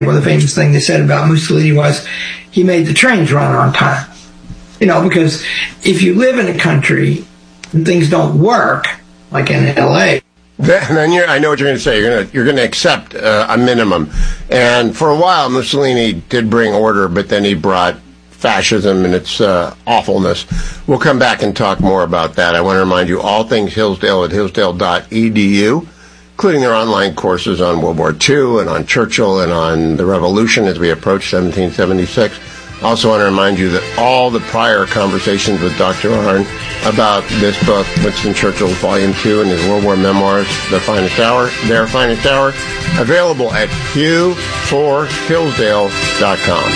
Well, the famous thing they said about Mussolini was he made the trains run on time. Because if you live in a country and things don't work, like in L.A., then I know what you're going to say. You're going to accept a minimum. And for a while, Mussolini did bring order, but then he brought fascism and its awfulness. We'll come back and talk more about that. I want to remind you, all things Hillsdale at hillsdale.edu, including their online courses on World War II and on Churchill and on the Revolution as we approach 1776. I also want to remind you that all the prior conversations with Dr. Arnn about this book, Winston Churchill's Volume 2 and his World War memoirs, Their Finest Hour, available at hugh4hillsdale.com.